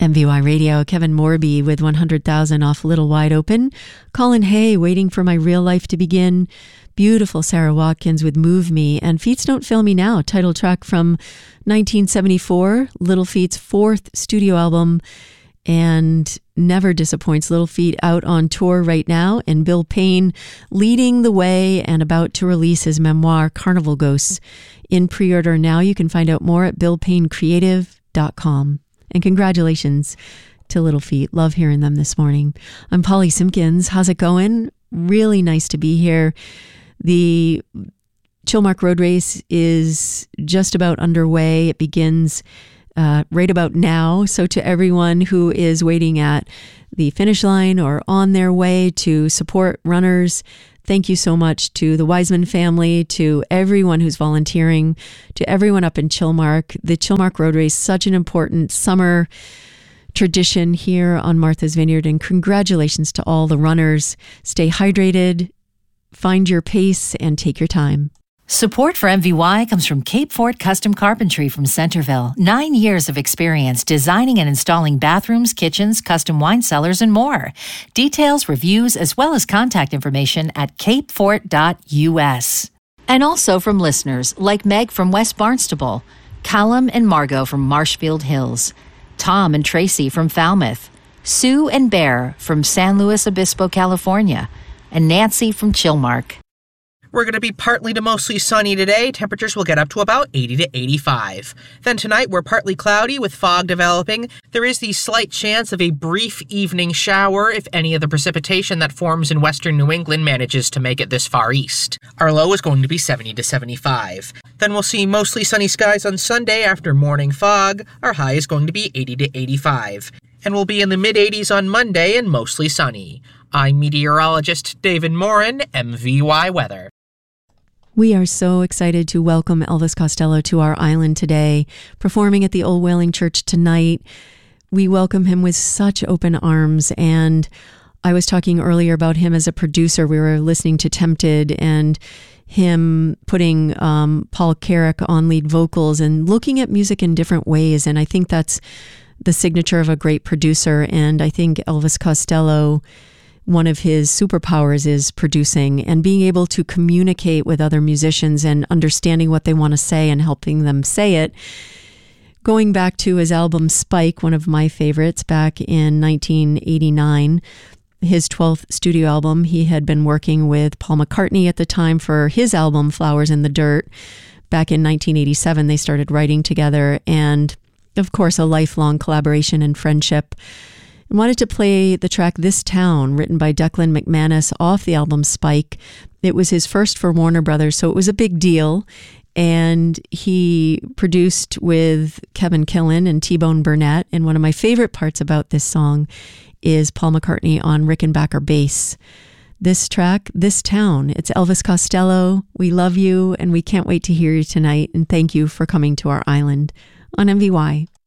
MVY Radio, Kevin Morby with 100,000 off Little Wide Open. Colin Hay, Waiting for My Real Life to Begin. Beautiful Sarah Watkins with Move Me. And Feats Don't Fail Me Now, title track from 1974, Little Feat's fourth studio album, and never disappoints. Little Feat out on tour right now, and Bill Payne leading the way and about to release his memoir, Carnival Ghosts, in pre-order now. You can find out more at billpaynecreative.com. And congratulations to Little Feat. Love hearing them this morning. I'm Polly Simpkins. How's it going? Really nice to be here. The Chilmark Road Race is just about underway. It begins right about now. So to everyone who is waiting at the finish line or on their way to support runners, thank you so much to the Wiseman family, to everyone who's volunteering, to everyone up in Chilmark. The Chilmark Road Race, such an important summer tradition here on Martha's Vineyard, and congratulations to all the runners. Stay hydrated, find your pace, and take your time. Support for MVY comes from Cape Fort Custom Carpentry from Centerville. 9 years of experience designing and installing bathrooms, kitchens, custom wine cellars, and more. Details, reviews, as well as contact information at capefort.us. And also from listeners like Meg from West Barnstable, Callum and Margot from Marshfield Hills, Tom and Tracy from Falmouth, Sue and Bear from San Luis Obispo, California, and Nancy from Chilmark. We're going to be partly to mostly sunny today. Temperatures will get up to about 80 to 85. Then tonight, we're partly cloudy with fog developing. There is the slight chance of a brief evening shower if any of the precipitation that forms in western New England manages to make it this far east. Our low is going to be 70 to 75. Then we'll see mostly sunny skies on Sunday after morning fog. Our high is going to be 80 to 85. And we'll be in the mid-80s on Monday and mostly sunny. I'm meteorologist David Morin, MVY Weather. We are so excited to welcome Elvis Costello to our island today, performing at the Old Whaling Church tonight. We welcome him with such open arms, and I was talking earlier about him as a producer. We were listening to Tempted and him putting Paul Carrick on lead vocals and looking at music in different ways, and I think that's the signature of a great producer. And I think Elvis Costello, one of his superpowers is producing and being able to communicate with other musicians and understanding what they want to say and helping them say it. Going back to his album Spike, one of my favorites, back in 1989, his 12th studio album, he had been working with Paul McCartney at the time for his album Flowers in the Dirt. Back in 1987, they started writing together, and of course, a lifelong collaboration and friendship. I wanted to play the track This Town, written by Declan McManus, off the album Spike. It was his first for Warner Brothers, so it was a big deal. And he produced with Kevin Killen and T-Bone Burnett. And one of my favorite parts about this song is Paul McCartney on Rickenbacker bass. This track, This Town, it's Elvis Costello. We love you, and we can't wait to hear you tonight. And thank you for coming to our island on MVY.